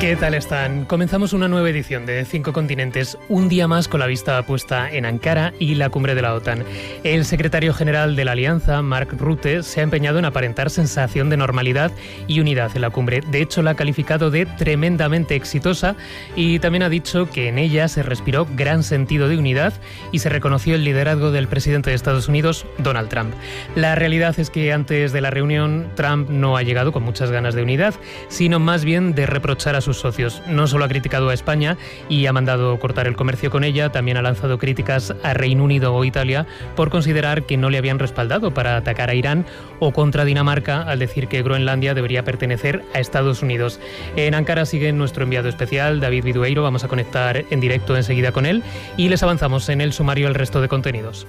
¿Qué tal están? Comenzamos una nueva edición de 5 Continentes, un día más con la vista puesta en Ankara y la cumbre de la OTAN. El secretario general de la Alianza, Mark Rutte, se ha empeñado en aparentar sensación de normalidad y unidad en la cumbre. De hecho, la ha calificado de tremendamente exitosa y también ha dicho que en ella se respiró gran sentido de unidad y se reconoció el liderazgo del presidente de Estados Unidos, Donald Trump. La realidad es que antes de la reunión, Trump no ha llegado con muchas ganas de unidad, sino más bien de reprochar a sus socios. No solo ha criticado a España y ha mandado cortar el comercio con ella, también ha lanzado críticas a Reino Unido o Italia por considerar que no le habían respaldado para atacar a Irán, o contra Dinamarca al decir que Groenlandia debería pertenecer a Estados Unidos. En Ankara sigue nuestro enviado especial, David Bidueiro. Vamos a conectar en directo enseguida con él y les avanzamos en el sumario el resto de contenidos.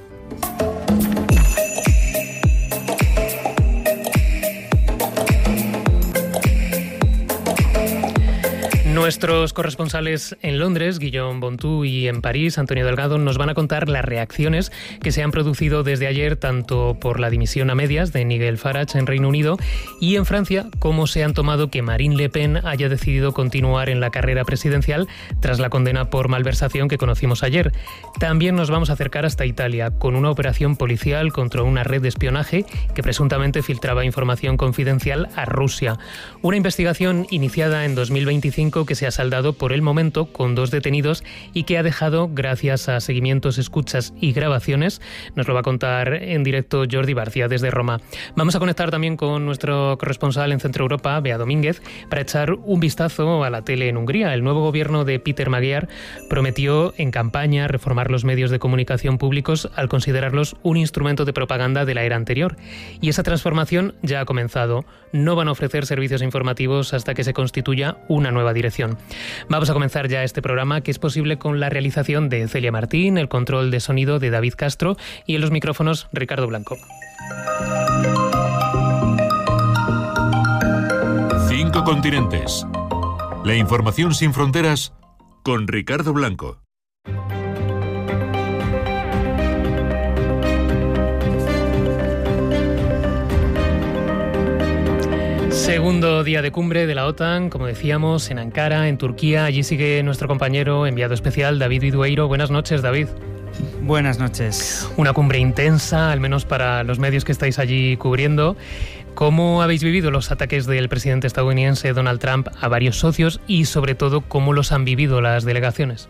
Nuestros corresponsales en Londres, Guillaume Bontou, y en París, Antonio Delgado, nos van a contar las reacciones que se han producido desde ayer, tanto por la dimisión a medias de Nigel Farage en Reino Unido y en Francia, cómo se han tomado que Marine Le Pen haya decidido continuar en la carrera presidencial tras la condena por malversación que conocimos ayer. También nos vamos a acercar hasta Italia, con una operación policial contra una red de espionaje que presuntamente filtraba información confidencial a Rusia. Una investigación iniciada en 2025 que se ha saldado por el momento con 2 detenidos y que ha dejado, gracias a seguimientos, escuchas y grabaciones, nos lo va a contar en directo Jordi Barcia desde Roma. Vamos a conectar también con nuestro corresponsal en Centro Europa, Bea Domínguez, para echar un vistazo a la tele en Hungría. El nuevo gobierno de Peter Magyar prometió en campaña reformar los medios de comunicación públicos al considerarlos un instrumento de propaganda de la era anterior. Y esa transformación ya ha comenzado. No van a ofrecer servicios informativos hasta que se constituya una nueva dirección. Vamos a comenzar ya este programa, que es posible con la realización de Celia Martín, el control de sonido de David Castro y en los micrófonos Ricardo Blanco. 5 Continentes. La información sin fronteras con Ricardo Blanco. Segundo día de cumbre de la OTAN, como decíamos, en Ankara, en Turquía. Allí sigue nuestro compañero enviado especial, David Bidueiro. Buenas noches, David. Buenas noches. Una cumbre intensa, al menos para los medios que estáis allí cubriendo. ¿Cómo habéis vivido los ataques del presidente estadounidense Donald Trump a varios socios y, sobre todo, cómo los han vivido las delegaciones?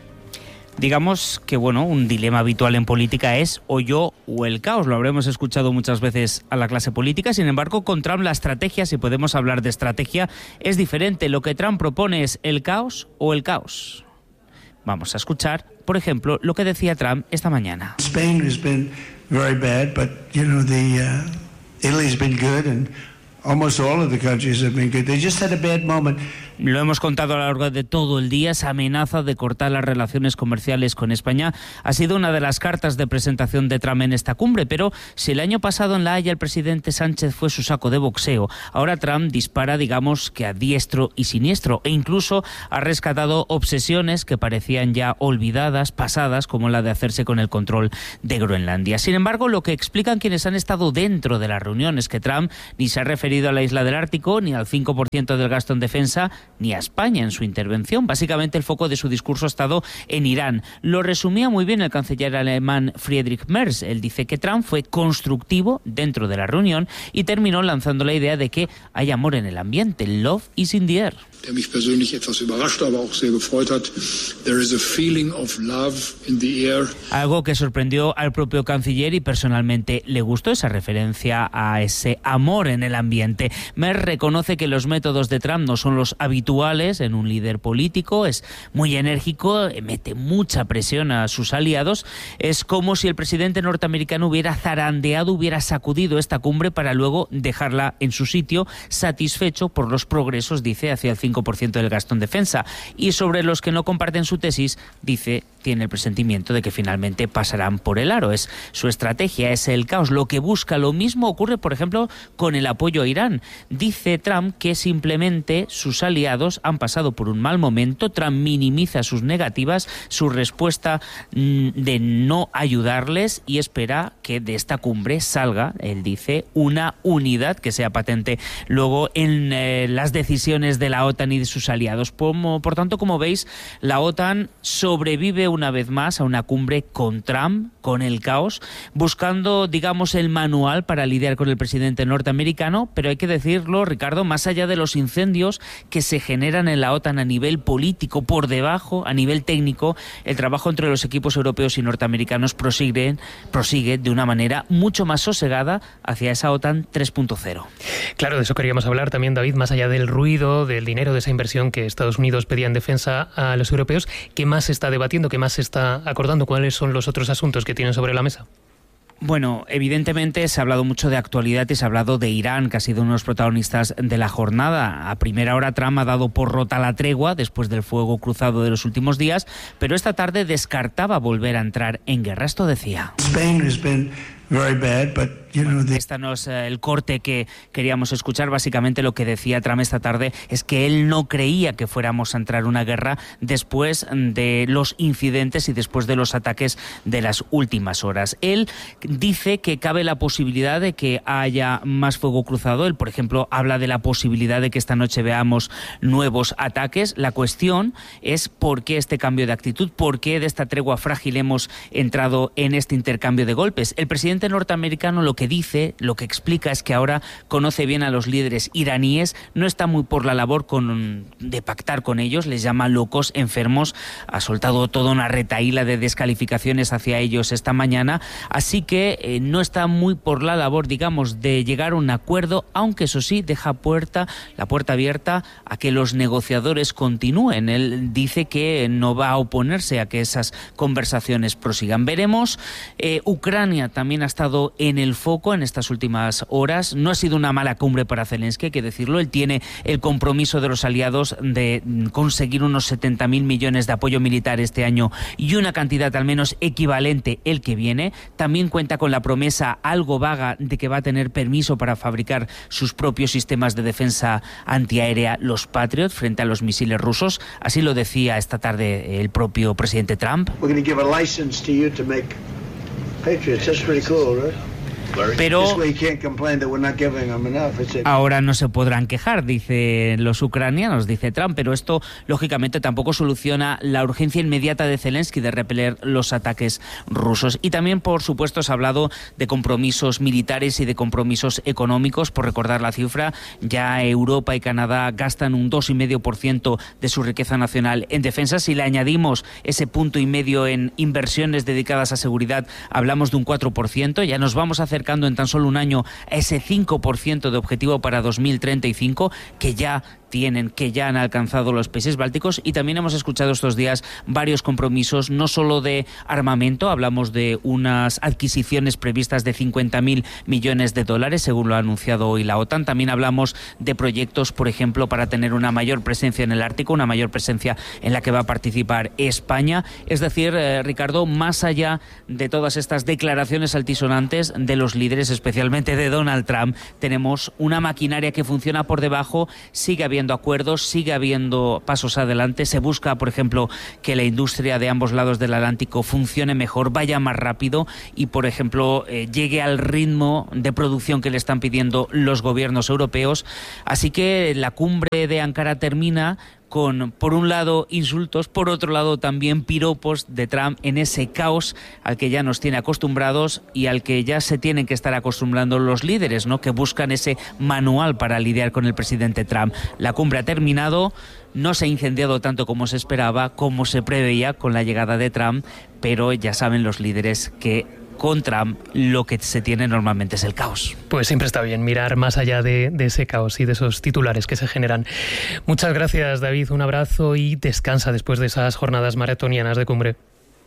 Digamos que, un dilema habitual en política es o yo o el caos. Lo habremos escuchado muchas veces a la clase política. Sin embargo, con Trump la estrategia, si podemos hablar de estrategia, es diferente. Lo que Trump propone es el caos o el caos. Vamos a escuchar, por ejemplo, lo que decía Trump esta mañana. Spain has been very bad, but Italy's been good and almost all of the countries have been good. They just had a bad moment. Lo hemos contado a lo largo de todo el día. Esa amenaza de cortar las relaciones comerciales con España ha sido una de las cartas de presentación de Trump en esta cumbre. Pero si el año pasado en La Haya el presidente Sánchez fue su saco de boxeo, ahora Trump dispara, digamos, que a diestro y siniestro, e incluso ha rescatado obsesiones que parecían ya olvidadas, pasadas, como la de hacerse con el control de Groenlandia. Sin embargo, lo que explican quienes han estado dentro de la reunión es que Trump ni se ha referido a la isla del Ártico, ni al 5% del gasto en defensa, ni a España en su intervención. Básicamente el foco de su discurso ha estado en Irán. Lo resumía muy bien el canciller alemán Friedrich Merz. Él dice que Trump fue constructivo dentro de la reunión y terminó lanzando la idea de que hay amor en el ambiente. Love is in the air. Der mich persönlich etwas überrascht, aber auch sehr gefreut hat. There is a feeling of love in the air. Algo que sorprendió al propio canciller y personalmente le gustó, esa referencia a ese amor en el ambiente. Merz reconoce que los métodos de Trump no son los habituales en un líder político. Es muy enérgico, mete mucha presión a sus aliados. Es como si el presidente norteamericano hubiera zarandeado, hubiera sacudido esta cumbre para luego dejarla en su sitio, satisfecho por los progresos, dice, hacia el 5% del gasto en defensa. Y sobre los que no comparten su tesis, dice, tiene el presentimiento de que finalmente pasarán por el aro. Es su estrategia, es el caos. Lo que busca, lo mismo ocurre, por ejemplo, con el apoyo a Irán. Dice Trump que simplemente sus aliados han pasado por un mal momento. Trump minimiza sus negativas, su respuesta de no ayudarles, y espera que de esta cumbre salga, él dice, una unidad que sea patente luego en las decisiones de la OTAN y de sus aliados. Por tanto, como veis, la OTAN sobrevive una vez más a una cumbre con Trump, con el caos, buscando, digamos, el manual para lidiar con el presidente norteamericano, pero hay que decirlo, Ricardo, más allá de los incendios que se generan en la OTAN a nivel político, por debajo, a nivel técnico, el trabajo entre los equipos europeos y norteamericanos prosigue de una manera mucho más sosegada hacia esa OTAN 3.0. Claro, de eso queríamos hablar también, David, más allá del ruido, del dinero, de esa inversión que Estados Unidos pedía en defensa a los europeos. ¿Qué más se está debatiendo? ¿Qué más se está acordando? ¿Cuáles son los otros asuntos que tienen sobre la mesa? Bueno, evidentemente se ha hablado mucho de actualidad y se ha hablado de Irán, que ha sido uno de los protagonistas de la jornada. A primera hora Trump ha dado por rota la tregua después del fuego cruzado de los últimos días, pero esta tarde descartaba volver a entrar en guerra. Esto decía. Esta no es el corte que queríamos escuchar. Básicamente lo que decía Trump esta tarde es que él no creía que fuéramos a entrar en una guerra después de los incidentes y después de los ataques de las últimas horas. Él dice que cabe la posibilidad de que haya más fuego cruzado. Él, por ejemplo, habla de la posibilidad de que esta noche veamos nuevos ataques. La cuestión es por qué este cambio de actitud, por qué de esta tregua frágil hemos entrado en este intercambio de golpes. El presidente norteamericano lo que dice, lo que explica, es que ahora conoce bien a los líderes iraníes, no está muy por la labor de pactar con ellos, les llama locos, enfermos, ha soltado toda una retahíla de descalificaciones hacia ellos esta mañana, así que no está muy por la labor, digamos, de llegar a un acuerdo, aunque eso sí, deja la puerta abierta a que los negociadores continúen. Él dice que no va a oponerse a que esas conversaciones prosigan. Veremos. Ucrania también ha estado en el foco en estas últimas horas. No ha sido una mala cumbre para Zelensky, hay que decirlo. Él tiene el compromiso de los aliados de conseguir unos 70.000 millones de apoyo militar este año y una cantidad al menos equivalente el que viene. También cuenta con la promesa algo vaga de que va a tener permiso para fabricar sus propios sistemas de defensa antiaérea, los Patriot, frente a los misiles rusos. Así lo decía esta tarde el propio presidente Trump. Patriots, that's pretty cool, right? Pero ahora no se podrán quejar, dicen los ucranianos, dice Trump, pero esto lógicamente tampoco soluciona la urgencia inmediata de Zelensky de repeler los ataques rusos. Y también, por supuesto, se ha hablado de compromisos militares y de compromisos económicos. Por recordar la cifra, ya Europa y Canadá gastan un 2,5% de su riqueza nacional en defensa. Si le añadimos ese 1,5% en inversiones dedicadas a seguridad, hablamos de un 4%. Ya nos vamos a acercando en tan solo un año a ese 5% de objetivo para 2035 que ya han alcanzado los países bálticos. Y también hemos escuchado estos días varios compromisos, no solo de armamento, hablamos de unas adquisiciones previstas de 50.000 millones de dólares, según lo ha anunciado hoy la OTAN. También hablamos de proyectos, por ejemplo, para tener una mayor presencia en el Ártico, una mayor presencia en la que va a participar España. Es decir, Ricardo, más allá de todas estas declaraciones altisonantes de los líderes, especialmente de Donald Trump, tenemos una maquinaria que funciona por debajo. Sigue habiendo acuerdos, sigue habiendo pasos adelante. Se busca, por ejemplo, que la industria de ambos lados del Atlántico funcione mejor, vaya más rápido y, por ejemplo, llegue al ritmo de producción que le están pidiendo los gobiernos europeos. Así que la cumbre de Ankara termina con, por un lado, insultos, por otro lado también piropos de Trump en ese caos al que ya nos tiene acostumbrados y al que ya se tienen que estar acostumbrando los líderes, ¿no?, que buscan ese manual para lidiar con el presidente Trump. La cumbre ha terminado, no se ha incendiado tanto como se esperaba, como se preveía con la llegada de Trump, pero ya saben los líderes que con Trump lo que se tiene normalmente es el caos. Pues siempre está bien mirar más allá de ese caos y de esos titulares que se generan. Muchas gracias, David, un abrazo y descansa después de esas jornadas maratonianas de cumbre.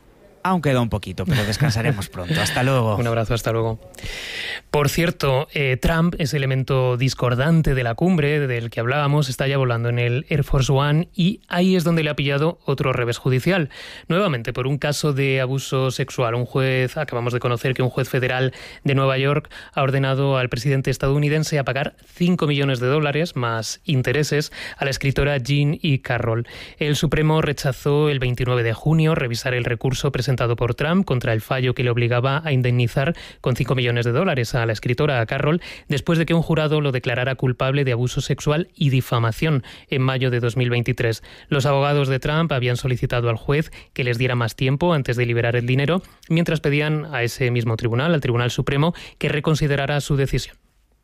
Aún queda un poquito, pero descansaremos pronto. Hasta luego. Un abrazo, hasta luego. Por cierto, Trump, ese elemento discordante de la cumbre del que hablábamos, está ya volando en el Air Force One y ahí es donde le ha pillado otro revés judicial. Nuevamente, por un caso de abuso sexual. Acabamos de conocer que un juez federal de Nueva York ha ordenado al presidente estadounidense a pagar $5 millones más intereses a la escritora Jean E. Carroll. El Supremo rechazó el 29 de junio revisar el recurso presentado por Trump contra el fallo que le obligaba a indemnizar con $5 millones a la escritora, a Carroll, después de que un jurado lo declarara culpable de abuso sexual y difamación en mayo de 2023. Los abogados de Trump habían solicitado al juez que les diera más tiempo antes de liberar el dinero, mientras pedían a ese mismo tribunal, al Tribunal Supremo, que reconsiderara su decisión.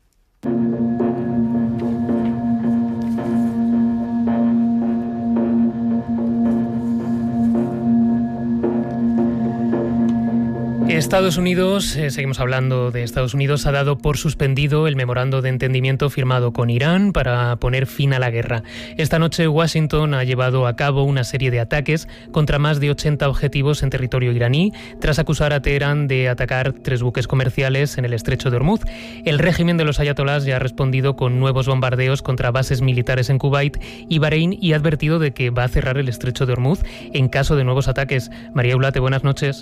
Estados Unidos, seguimos hablando de Estados Unidos, ha dado por suspendido el memorando de entendimiento firmado con Irán para poner fin a la guerra. Esta noche Washington ha llevado a cabo una serie de ataques contra más de 80 objetivos en territorio iraní, tras acusar a Teherán de atacar 3 buques comerciales en el estrecho de Hormuz. El régimen de los ayatolás ya ha respondido con nuevos bombardeos contra bases militares en Kuwait y Bahrein y ha advertido de que va a cerrar el estrecho de Hormuz en caso de nuevos ataques. María Eulate, buenas noches.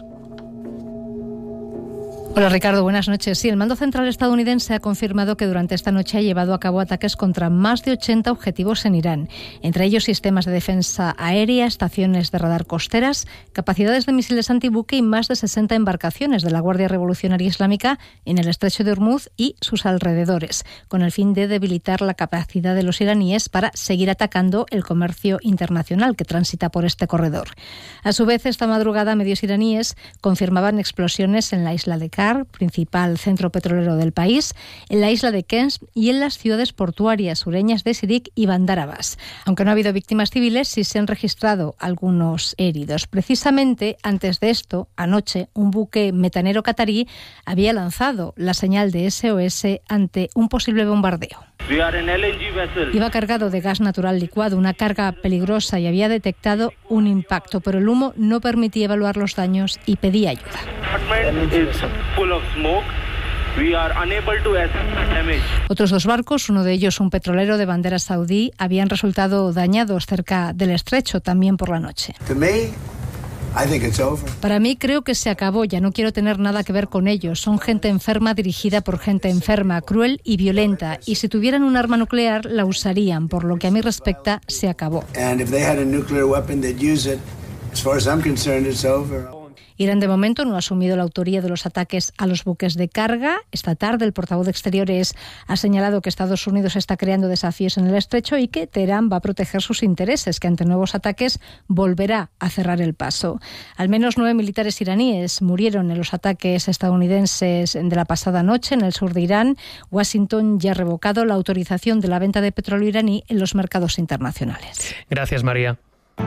Hola Ricardo, buenas noches. Sí, el mando central estadounidense ha confirmado que durante esta noche ha llevado a cabo ataques contra más de 80 objetivos en Irán, entre ellos sistemas de defensa aérea, estaciones de radar costeras, capacidades de misiles antibuque y más de 60 embarcaciones de la Guardia Revolucionaria Islámica en el estrecho de Hormuz y sus alrededores, con el fin de debilitar la capacidad de los iraníes para seguir atacando el comercio internacional que transita por este corredor. A su vez, esta madrugada medios iraníes confirmaban explosiones en la isla de Kar, principal centro petrolero del país, en la isla de Kens y en las ciudades portuarias sureñas de Sirik y Bandar Abbas. Aunque no ha habido víctimas civiles, sí se han registrado algunos heridos. Precisamente antes de esto, anoche, un buque metanero catarí había lanzado la señal de SOS ante un posible bombardeo. Iba cargado de gas natural licuado, una carga peligrosa, y había detectado un impacto, pero el humo no permitía evaluar los daños y pedía ayuda. Otros 2 barcos, uno de ellos un petrolero de bandera saudí, habían resultado dañados cerca del estrecho también por la noche. Para mí creo que se acabó, ya no quiero tener nada que ver con ellos. Son gente enferma dirigida por gente enferma, cruel y violenta, y si tuvieran un arma nuclear la usarían. Por lo que a mí respecta, se acabó. Irán de momento no ha asumido la autoría de los ataques a los buques de carga. Esta tarde el portavoz de Exteriores ha señalado que Estados Unidos está creando desafíos en el estrecho y que Teherán va a proteger sus intereses, que ante nuevos ataques volverá a cerrar el paso. Al menos 9 militares iraníes murieron en los ataques estadounidenses de la pasada noche en el sur de Irán. Washington ya ha revocado la autorización de la venta de petróleo iraní en los mercados internacionales. Gracias, María.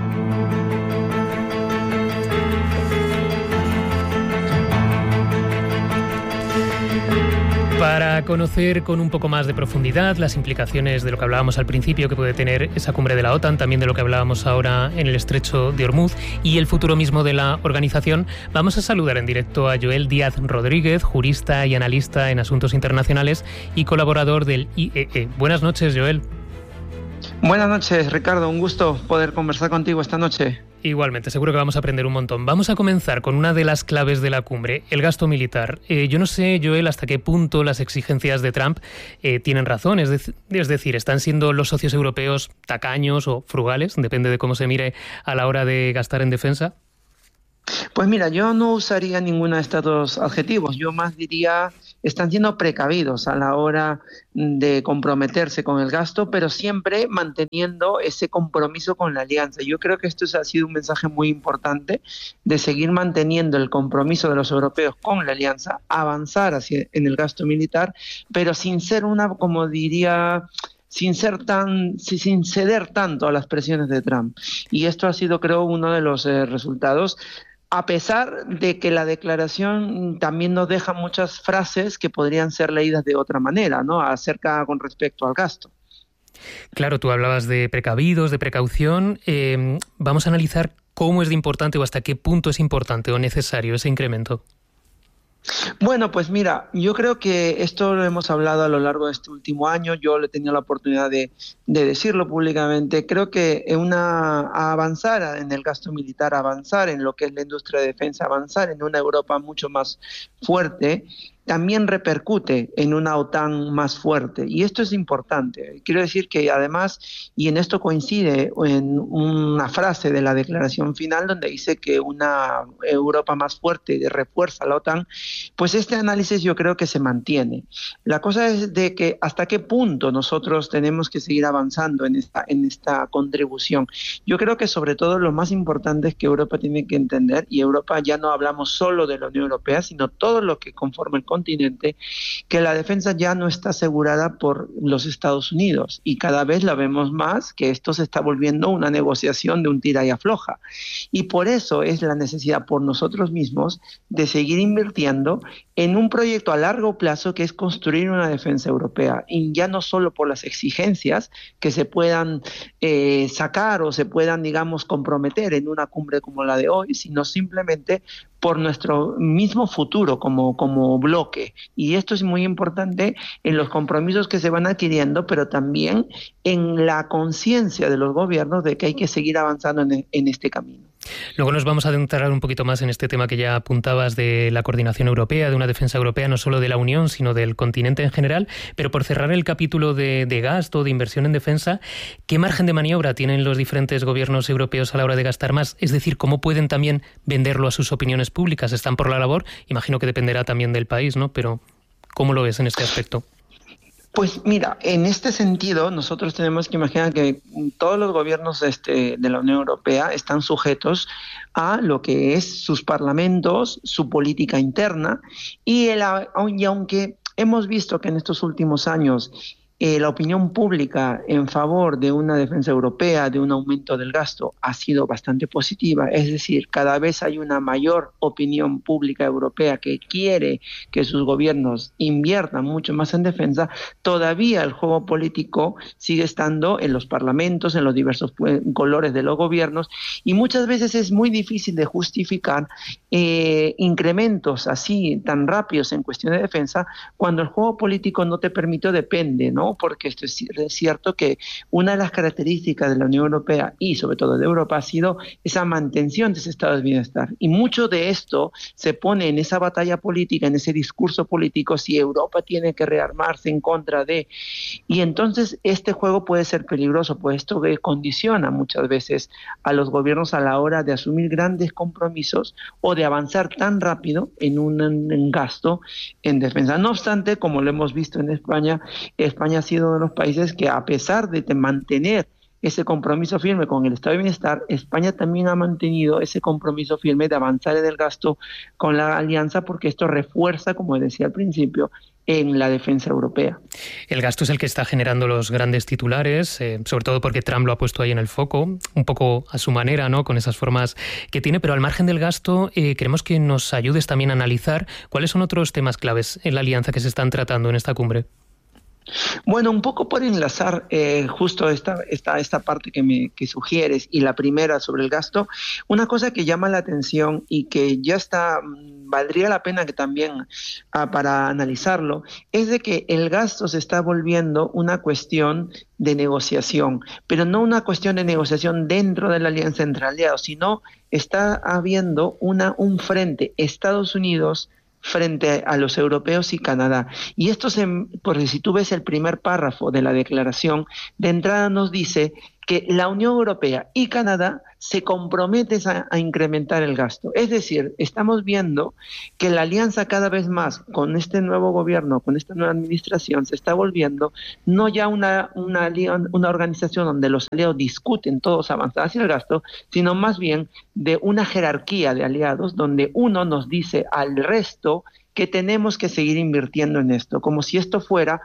Para conocer con un poco más de profundidad las implicaciones de lo que hablábamos al principio que puede tener esa cumbre de la OTAN, también de lo que hablábamos ahora en el estrecho de Hormuz y el futuro mismo de la organización, vamos a saludar en directo a Joel Díaz Rodríguez, jurista y analista en asuntos internacionales y colaborador del IEE. Buenas noches, Joel. Buenas noches, Ricardo. Un gusto poder conversar contigo esta noche. Igualmente, seguro que vamos a aprender un montón. Vamos a comenzar con una de las claves de la cumbre, el gasto militar. Yo no sé, Joel, hasta qué punto las exigencias de Trump tienen razón. Es decir, ¿están siendo los socios europeos tacaños o frugales? Depende de cómo se mire a la hora de gastar en defensa. Pues mira, yo no usaría ninguno de estos 2 adjetivos. Yo más diría, están siendo precavidos a la hora de comprometerse con el gasto, pero siempre manteniendo ese compromiso con la alianza. Yo creo que esto ha sido un mensaje muy importante de seguir manteniendo el compromiso de los europeos con la alianza, avanzar en el gasto militar, pero sin ser como diría, sin ceder tanto a las presiones de Trump. Y esto ha sido, creo, uno de los resultados, a pesar de que la declaración también nos deja muchas frases que podrían ser leídas de otra manera, ¿no? Con respecto al gasto. Claro, tú hablabas de precavidos, de precaución. Vamos a analizar cómo es de importante o hasta qué punto es importante o necesario ese incremento. Bueno, pues mira, yo creo que esto lo hemos hablado a lo largo de este último año. Yo le he tenido la oportunidad de decirlo públicamente. Creo que avanzar en el gasto militar, avanzar en lo que es la industria de defensa, avanzar en una Europa mucho más fuerte, también repercute en una OTAN más fuerte. Y esto es importante. Quiero decir que además, y en esto coincide en una frase de la declaración final donde dice que una Europa más fuerte refuerza la OTAN, pues este análisis yo creo que se mantiene. La cosa es de que hasta qué punto nosotros tenemos que seguir avanzando en esta contribución. Yo creo que sobre todo lo más importante es que Europa tiene que entender, y Europa ya no hablamos solo de la Unión Europea, sino todo lo que conforma el continente, que la defensa ya no está asegurada por los Estados Unidos, y cada vez la vemos más que esto se está volviendo una negociación de un tira y afloja, y por eso es la necesidad por nosotros mismos de seguir invirtiendo en un proyecto a largo plazo que es construir una defensa europea, y ya no solo por las exigencias que se puedan sacar o se puedan, digamos, comprometer en una cumbre como la de hoy, sino simplemente por nuestro mismo futuro como bloque. Y esto es muy importante en los compromisos que se van adquiriendo, pero también en la conciencia de los gobiernos de que hay que seguir avanzando en este camino. Luego nos vamos a adentrar un poquito más en este tema que ya apuntabas de la coordinación europea, de una defensa europea no solo de la Unión, sino del continente en general. Pero por cerrar el capítulo de gasto, de inversión en defensa, ¿qué margen de maniobra tienen los diferentes gobiernos europeos a la hora de gastar más? Es decir, ¿cómo pueden también venderlo a sus opiniones públicas? ¿Están por la labor? Imagino que dependerá también del país, ¿no? Pero ¿cómo lo ves en este aspecto? Pues mira, en este sentido nosotros tenemos que imaginar que todos los gobiernos de la Unión Europea están sujetos a lo que es sus parlamentos, su política interna, y aunque hemos visto que en estos últimos años la opinión pública en favor de una defensa europea, de un aumento del gasto, ha sido bastante positiva. Es decir, cada vez hay una mayor opinión pública europea que quiere que sus gobiernos inviertan mucho más en defensa. Todavía el juego político sigue estando en los parlamentos, en los diversos colores de los gobiernos, y muchas veces es muy difícil de justificar incrementos así tan rápidos en cuestión de defensa cuando el juego político no te permite o depende, ¿no? Porque esto es cierto que una de las características de la Unión Europea y sobre todo de Europa ha sido esa mantención de ese estado de bienestar, y mucho de esto se pone en esa batalla política, en ese discurso político, si Europa tiene que rearmarse en contra de, y entonces este juego puede ser peligroso, pues esto condiciona muchas veces a los gobiernos a la hora de asumir grandes compromisos o de avanzar tan rápido en un gasto en defensa. No obstante, como lo hemos visto en España ha sido uno de los países que, a pesar de mantener ese compromiso firme con el estado de bienestar, España también ha mantenido ese compromiso firme de avanzar en el gasto con la alianza, porque esto refuerza, como decía al principio, en la defensa europea. El gasto es el que está generando los grandes titulares, sobre todo porque Trump lo ha puesto ahí en el foco, un poco a su manera, ¿no?, con esas formas que tiene, pero al margen del gasto, queremos que nos ayudes también a analizar cuáles son otros temas claves en la alianza que se están tratando en esta cumbre. Bueno, un poco por enlazar justo esta parte que sugieres, y la primera sobre el gasto, una cosa que llama la atención y que ya valdría la pena que también para analizarlo, es de que el gasto se está volviendo una cuestión de negociación, pero no una cuestión de negociación dentro de la alianza entre aliados, sino está habiendo un frente Estados Unidos frente a los europeos y Canadá. Y esto, porque si tú ves el primer párrafo de la declaración, de entrada nos dice que la Unión Europea y Canadá se comprometen a incrementar el gasto. Es decir, estamos viendo que la alianza cada vez más con este nuevo gobierno, con esta nueva administración, se está volviendo no ya una organización donde los aliados discuten todos avanzar hacia el gasto, sino más bien de una jerarquía de aliados donde uno nos dice al resto que tenemos que seguir invirtiendo en esto, como si esto fuera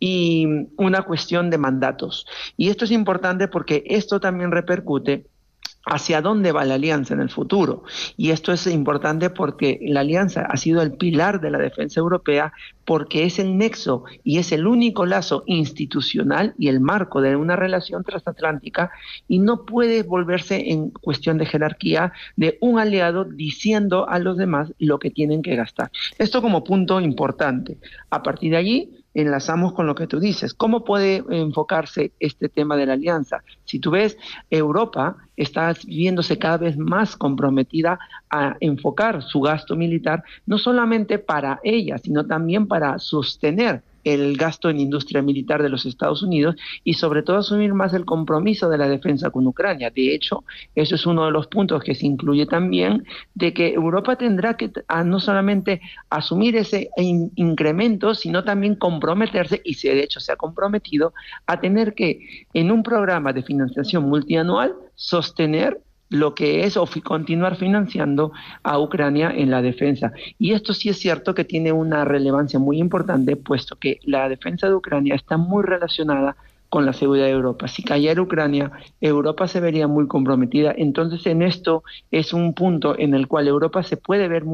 una cuestión de mandatos. Y esto es importante porque esto también repercute hacia dónde va la alianza en el futuro. Y esto es importante porque la alianza ha sido el pilar de la defensa europea, porque es el nexo y es el único lazo institucional y el marco de una relación transatlántica, y no puede volverse en cuestión de jerarquía de un aliado diciendo a los demás lo que tienen que gastar. Esto como punto importante. A partir de allí enlazamos con lo que tú dices. ¿Cómo puede enfocarse este tema de la alianza? Si tú ves, Europa está viéndose cada vez más comprometida a enfocar su gasto militar, no solamente para ella, sino también para sostener el gasto en industria militar de los Estados Unidos y sobre todo asumir más el compromiso de la defensa con Ucrania. De hecho, eso es uno de los puntos que se incluye también, de que Europa tendrá que no solamente asumir ese incremento, sino también comprometerse, y de hecho se ha comprometido, a tener que, en un programa de financiación multianual, sostener lo que es o continuar financiando a Ucrania en la defensa. Y esto sí es cierto que tiene una relevancia muy importante, puesto que la defensa de Ucrania está muy relacionada con la seguridad de Europa. Si cayera Ucrania, Europa se vería muy comprometida. Entonces, en esto es un punto en el cual Europa se puede ver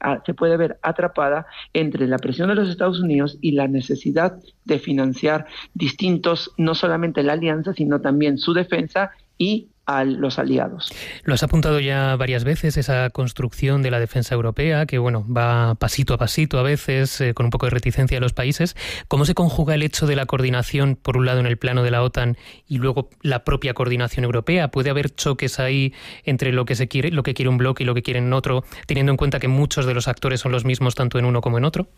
atrapada entre la presión de los Estados Unidos y la necesidad de financiar distintos, no solamente la alianza, sino también su defensa y a los aliados. Lo has apuntado ya varias veces, esa construcción de la defensa europea, que va pasito a pasito a veces, con un poco de reticencia de los países. ¿Cómo se conjuga el hecho de la coordinación, por un lado en el plano de la OTAN, y luego la propia coordinación europea? ¿Puede haber choques ahí entre lo que quiere un bloque y lo que quieren otro, teniendo en cuenta que muchos de los actores son los mismos tanto en uno como en otro?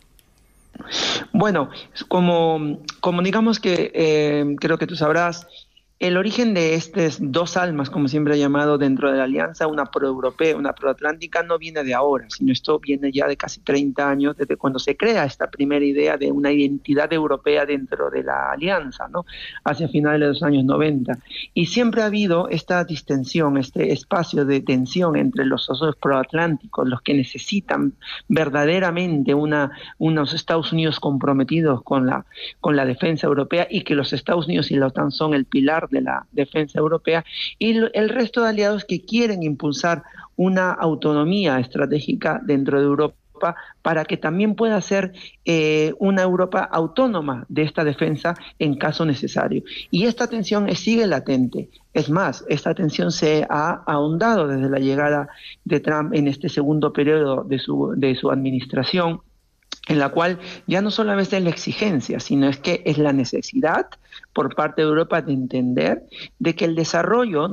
Bueno, como digamos que creo que tú sabrás, el origen de estas dos almas, como siempre he llamado dentro de la alianza, una proeuropea, una proatlántica, no viene de ahora, sino esto viene ya de casi 30 años, desde cuando se crea esta primera idea de una identidad europea dentro de la alianza, ¿no? Hacia finales de los años 90. Y siempre ha habido esta distensión, este espacio de tensión entre los socios proatlánticos, los que necesitan verdaderamente unos Estados Unidos comprometidos con la defensa europea, y que los Estados Unidos y la OTAN son el pilar de la defensa europea, y el resto de aliados que quieren impulsar una autonomía estratégica dentro de Europa para que también pueda ser una Europa autónoma de esta defensa en caso necesario. Y esta tensión sigue latente. Es más, esta tensión se ha ahondado desde la llegada de Trump en este segundo periodo de su administración, en la cual ya no solamente es la exigencia, sino es que es la necesidad por parte de Europa de entender de que el desarrollo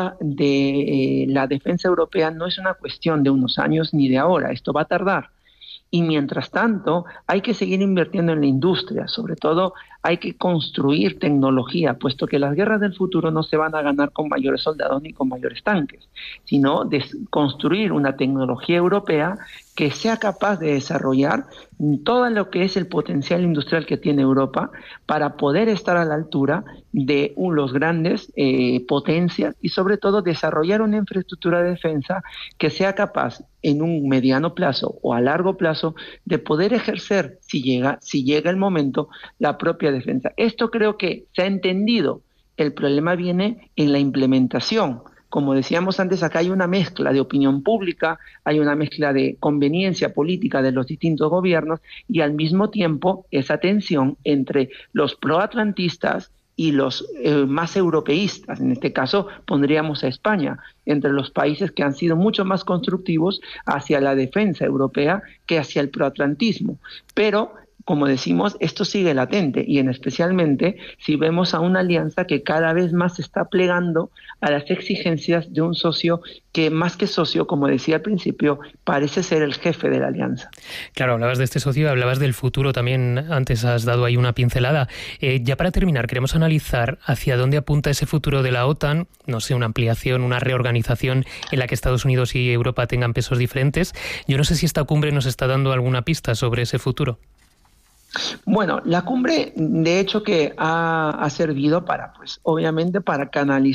de la defensa europea no es una cuestión de unos años ni de ahora, esto va a tardar. Y mientras tanto hay que seguir invirtiendo en la industria, sobre todo hay que construir tecnología, puesto que las guerras del futuro no se van a ganar con mayores soldados ni con mayores tanques, sino de construir una tecnología europea que sea capaz de desarrollar todo lo que es el potencial industrial que tiene Europa para poder estar a la altura de los grandes potencias, y sobre todo desarrollar una infraestructura de defensa que sea capaz en un mediano plazo o a largo plazo de poder ejercer, si llega el momento, la propia defensa. Esto creo que se ha entendido. El problema viene en la implementación. Como decíamos antes, acá hay una mezcla de opinión pública, hay una mezcla de conveniencia política de los distintos gobiernos, y al mismo tiempo esa tensión entre los proatlantistas y los más europeístas. En este caso pondríamos a España entre los países que han sido mucho más constructivos hacia la defensa europea que hacia el proatlantismo. Pero, como decimos, esto sigue latente, y especialmente si vemos a una alianza que cada vez más se está plegando a las exigencias de un socio que, más que socio, como decía al principio, parece ser el jefe de la alianza. Claro, hablabas de este socio, hablabas del futuro también, antes has dado ahí una pincelada. Ya para terminar, queremos analizar hacia dónde apunta ese futuro de la OTAN, no sé, una ampliación, una reorganización en la que Estados Unidos y Europa tengan pesos diferentes. Yo no sé si esta cumbre nos está dando alguna pista sobre ese futuro. Bueno, la cumbre, de hecho, que ha servido para, pues, obviamente, para canalizar